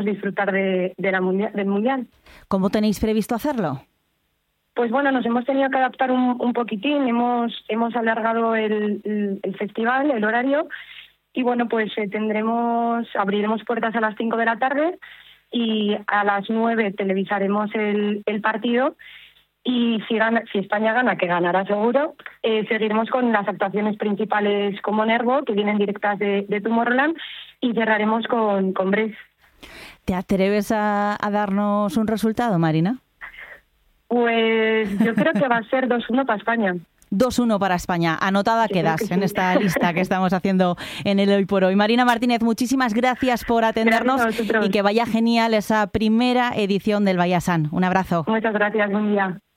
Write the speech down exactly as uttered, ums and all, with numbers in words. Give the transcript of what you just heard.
disfrutar de, de la mundial, del Mundial. ¿Cómo tenéis previsto hacerlo? Pues bueno, nos hemos tenido que adaptar un, un poquitín, hemos hemos alargado el, el, el festival, el horario, y bueno, pues eh, tendremos, abriremos puertas a las cinco de la tarde y a las nueve televisaremos el, el partido, y si, gana, si España gana, que ganará seguro, eh, seguiremos con las actuaciones principales como Nervo, que vienen directas de, de Tomorrowland, y cerraremos con, con Brest. ¿Te atreves a, a darnos un resultado, Marina? Pues yo creo que va a ser dos uno para España. dos uno para España. Anotada Yo quedas creo que en sí. esta lista que estamos haciendo en el Hoy por Hoy. Marina Martínez, muchísimas gracias por atendernos Gracias a vosotros. y que vaya genial esa primera edición del Bayasan. Un abrazo. Muchas gracias, buen día.